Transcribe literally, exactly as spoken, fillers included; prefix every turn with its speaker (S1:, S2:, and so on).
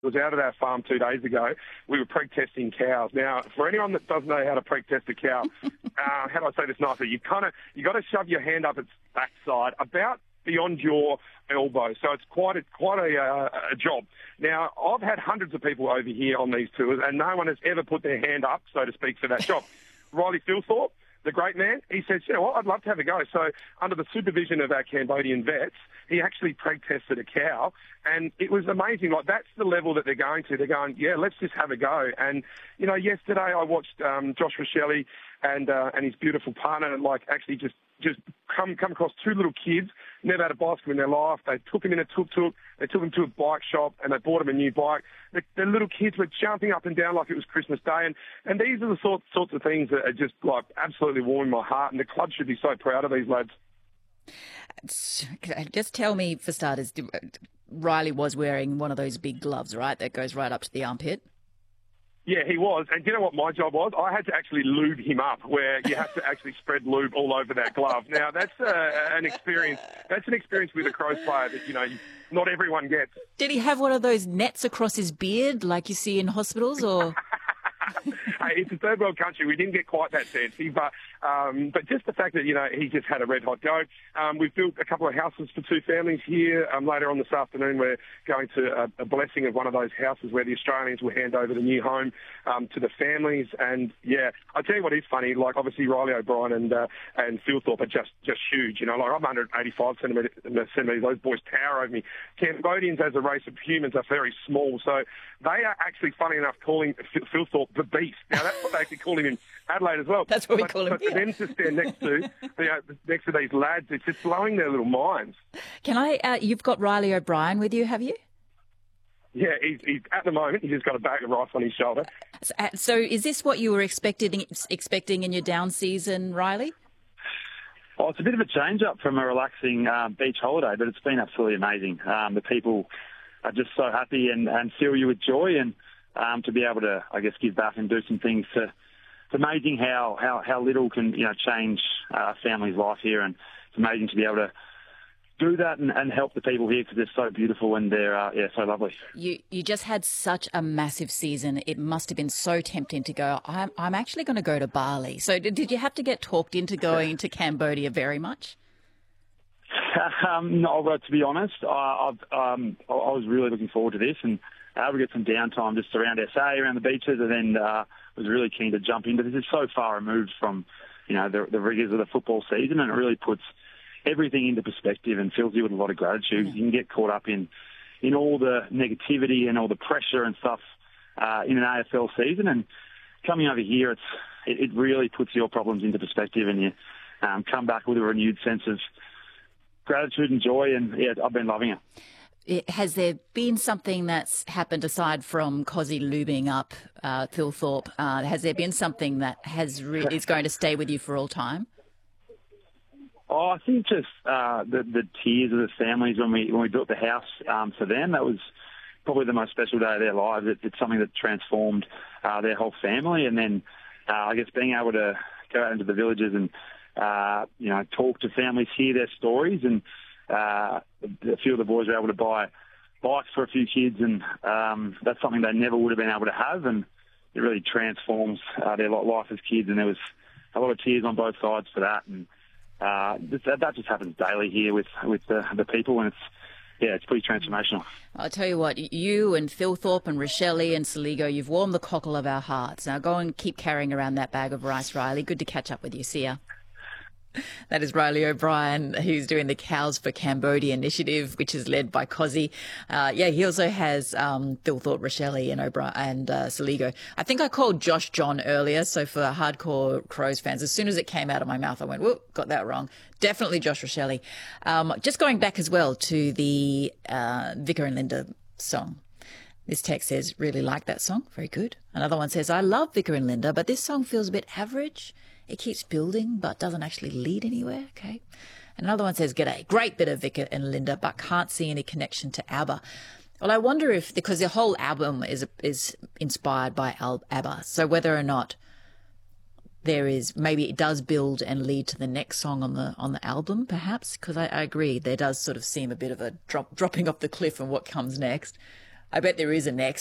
S1: was out at our farm two days ago. We were preg testing cows. Now, for anyone that doesn't know how to preg test a cow, uh, how do I say this nicely? You kind of you got to shove your hand up its backside about beyond your elbow. So it's quite a quite a, uh, a job. Now, I've had hundreds of people over here on these tours, and no one has ever put their hand up, so to speak, for that job. Riley Philthorpe, the great man, he said, you know what, I'd love to have a go. So under the supervision of our Cambodian vets, he actually preg tested a cow, and it was amazing. Like, that's the level that they're going to. They're going, yeah, let's just have a go. And, you know, yesterday I watched um, Josh Rochelle and uh, and his beautiful partner, like, actually just just come come across two little kids, never had a bicycle in their life. They took him in a tuk-tuk, they took him to a bike shop, and they bought him a new bike. The, the little kids were jumping up and down like it was Christmas Day, and, and these are the sorts, sorts of things that are just, like, absolutely warming my heart, and the club should be so proud of these lads.
S2: Just tell me, for starters, Riley was wearing one of those big gloves, right, that goes right up to the armpit?
S1: Yeah, he was. And do you know what my job was? I had to actually lube him up, where you have to actually spread lube all over that glove. Now, that's uh, an experience. That's an experience with a Crows player that, you know, not everyone gets.
S2: Did he have one of those nets across his beard like you see in hospitals, or...?
S1: Hey, it's a third world country. We didn't get quite that fancy, but um, but just the fact that, you know, he just had a red hot go. Um, we've built a couple of houses for two families here. Um, later on this afternoon, we're going to a, a blessing of one of those houses where the Australians will hand over the new home um, to the families. And yeah, I tell you what is funny. Like, obviously Riley O'Brien and uh, and Philthorpe are just just huge. You know, like, I'm one hundred eighty-five centimetres. Those boys tower over me. Cambodians, as a race of humans, are very small, so they are actually, funny enough, calling Philthorpe the Beast. Now, that's what they actually call him in Adelaide as well.
S2: That's what we
S1: but,
S2: call him.
S1: But for
S2: yeah.
S1: them to stand next to, you know, next to these lads, it's just blowing their little minds.
S2: Can I? Uh, you've got Riley O'Brien with you, have you?
S1: Yeah, he's, he's at the moment he's just got a bag of rice on his shoulder.
S2: So, uh, so is this what you were expecting expecting in your down season, Riley?
S3: Oh, it's a bit of a change up from a relaxing um, beach holiday, but it's been absolutely amazing. Um, the people are just so happy and, and fill you with joy, and um, to be able to, I guess, give back and do some things. To, it's amazing how, how, how little can, you know, change a family's life here, and it's amazing to be able to do that and, and help the people here because they're so beautiful and they're uh, yeah so lovely.
S2: You you just had such a massive season. It must have been so tempting to go, I'm, I'm actually going to go to Bali. So did, did you have to get talked into going to Cambodia very much?
S3: Um, no, but to be honest, I, I've, um, I was really looking forward to this and able to get some downtime just around S A, around the beaches, and then uh, was really keen to jump into this. It's so far removed from, you know, the, the rigours of the football season, and it really puts everything into perspective and fills you with a lot of gratitude. Yeah. You can get caught up in, in all the negativity and all the pressure and stuff uh, in an A F L season, and coming over here, it's it, it really puts your problems into perspective, and you um, come back with a renewed sense of gratitude and joy, and yeah, I've been loving it.
S2: Has there been something that's happened aside from Cozzy lubing up uh, Philthorpe? Uh, has there been something that has re- is going to stay with you for all time?
S3: Oh, I think just uh, the, the tears of the families when we when we built the house um, for them. That was probably the most special day of their lives. It, it's something that transformed uh, their whole family, and then uh, I guess being able to go out into the villages and uh, you know talk to families, hear their stories, and uh, a few of the boys were able to buy bikes for a few kids, and um, that's something they never would have been able to have, and it really transforms uh, their life as kids. And there was a lot of tears on both sides for that, and Uh, that, that just happens daily here with with the, the people, and it's yeah, it's pretty transformational.
S2: I'll tell you what, you and Philthorpe and Rochelle and Saligo, you've warmed the cockle of our hearts. Now go and keep carrying around that bag of rice, Riley. Good to catch up with you. See ya. That is Riley O'Brien, who's doing the Cows for Cambodia initiative, which is led by Cozzy. Uh, yeah, he also has um, Philthorpe, Rochelle and O'Brien and uh, Saligo. I think I called Josh John earlier, so for hardcore Crows fans, as soon as it came out of my mouth, I went, whoop, got that wrong. Definitely Josh Rochelle. Um, just going back as well to the uh, Vicar and Linda song. This text says, really like that song. Very good. Another one says, I love Vicar and Linda, but this song feels a bit average. It keeps building, but doesn't actually lead anywhere. Okay. Another one says, g'day, great bit of Vicar and Linda, but can't see any connection to ABBA. Well, I wonder if, because the whole album is is inspired by ABBA, so whether or not there is, maybe it does build and lead to the next song on the on the album, perhaps, because I, I agree, there does sort of seem a bit of a drop, dropping off the cliff and what comes next. I bet there is a next.